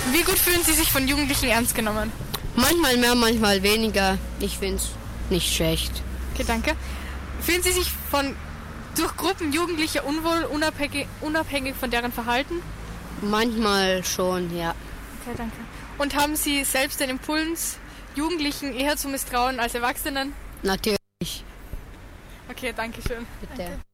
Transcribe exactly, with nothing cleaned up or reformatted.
Wie gut fühlen Sie sich von Jugendlichen ernst genommen? Manchmal mehr, manchmal weniger. Ich finde es nicht schlecht. Okay, danke. Fühlen Sie sich von durch Gruppen Jugendlicher unwohl, unabhängig, unabhängig von deren Verhalten? Manchmal schon, ja. Okay, danke. Und haben Sie selbst den Impuls, Jugendlichen eher zu misstrauen als Erwachsenen? Natürlich. Okay, danke schön. Bitte. Danke.